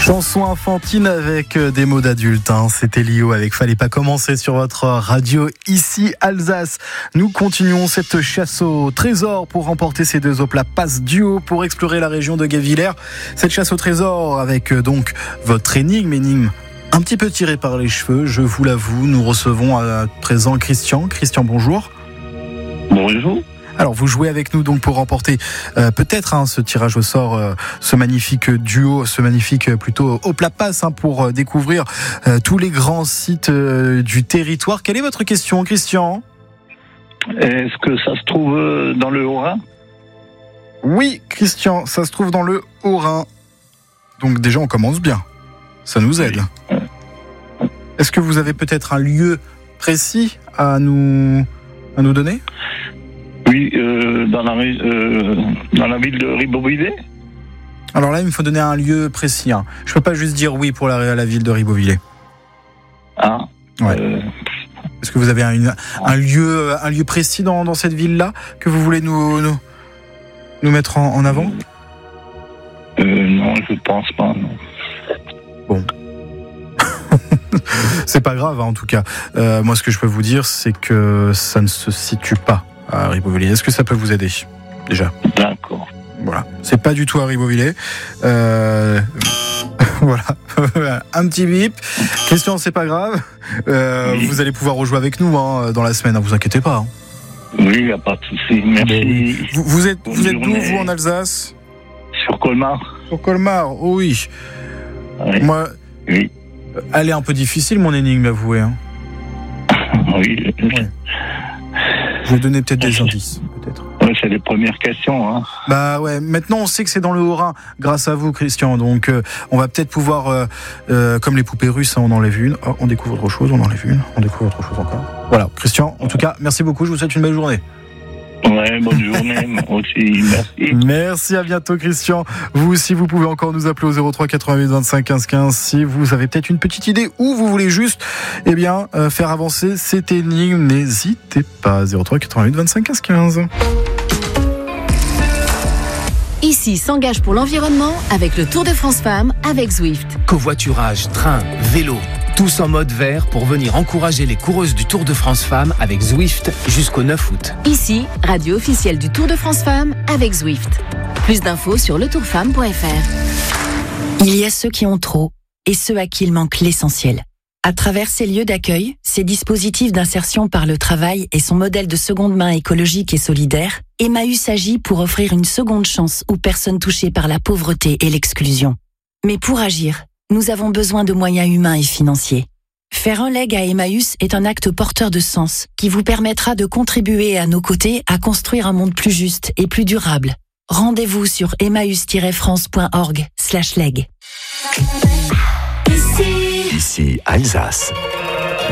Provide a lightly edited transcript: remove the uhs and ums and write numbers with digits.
Chanson infantile avec des mots d'adulte, C'était Lio avec Fallait pas commencer sur votre radio ici Alsace. Nous continuons cette chasse au trésor pour remporter ces 2 Opla Pass Duo pour explorer la région de Guebwiller. Cette chasse au trésor avec donc votre énigme un petit peu tirée par les cheveux, je vous l'avoue. Nous recevons à présent Christian. Christian, bonjour. Bonjour. Alors vous jouez avec nous donc pour remporter peut-être ce tirage au sort, ce magnifique duo, ce magnifique plutôt Opla Pass pour découvrir tous les grands sites du territoire. Quelle est votre question, Christian ? Est-ce que ça se trouve dans le Haut-Rhin ? Oui, Christian, ça se trouve dans le Haut-Rhin. Donc déjà on commence bien, ça nous aide. Oui. Est-ce que vous avez peut-être un lieu précis à nous donner ? Oui, dans la ville de Ribeauvillé. Alors là, il me faut donner un lieu précis. Je ne peux pas juste dire oui pour la ville de Ribeauvillé. Ah. Ouais. Est-ce que vous avez un lieu précis dans cette ville-là que vous voulez nous mettre en avant ? Non, je ne pense pas. Non. Bon. C'est pas grave, en tout cas. Moi, ce que je peux vous dire, c'est que ça ne se situe pas à Ribeauvillé. Est-ce que ça peut vous aider, déjà ? D'accord. Voilà, c'est pas du tout à Ribeauvillé. Voilà, un petit bip. Christian, c'est pas grave. Oui. Vous allez pouvoir rejouer avec nous dans la semaine, vous inquiétez pas. Oui, il n'y a pas de souci. Merci. Vous êtes d'où, vous, en Alsace ? Sur Colmar. Sur Colmar, oh oui. Oui. Moi, oui. Elle est un peu difficile, mon énigme, avouez. Oui. Ouais. Je vais donner peut-être des indices, peut-être. Oui, c'est les premières questions. Bah ouais, maintenant on sait que c'est dans le Haut-Rhin, grâce à vous, Christian. Donc on va peut-être pouvoir, comme les poupées russes, on enlève une, on découvre autre chose, on enlève une, on découvre autre chose encore. Voilà, Christian, en tout cas, merci beaucoup, je vous souhaite une belle journée. Ouais, bonne journée, moi aussi, merci. Merci, à bientôt, Christian. Vous aussi, vous pouvez encore nous appeler au 03 88 25 15 15 si vous avez peut-être une petite idée ou vous voulez juste, faire avancer cette énigme. N'hésitez pas, 03 88 25 15 15. Ici s'engage pour l'environnement avec le Tour de France Femmes avec Zwift. Covoiturage, train, vélo, tous en mode vert pour venir encourager les coureuses du Tour de France Femmes avec Zwift jusqu'au 9 août. Ici, radio officielle du Tour de France Femmes avec Zwift. Plus d'infos sur letourfemme.fr. Il y a ceux qui ont trop et ceux à qui il manque l'essentiel. À travers ces lieux d'accueil, ces dispositifs d'insertion par le travail et son modèle de seconde main écologique et solidaire, Emmaüs agit pour offrir une seconde chance aux personnes touchées par la pauvreté et l'exclusion. Mais pour agir, nous avons besoin de moyens humains et financiers. Faire un leg à Emmaüs est un acte porteur de sens qui vous permettra de contribuer à nos côtés à construire un monde plus juste et plus durable. Rendez-vous sur emmaüs-france.org/leg. Ici Alsace.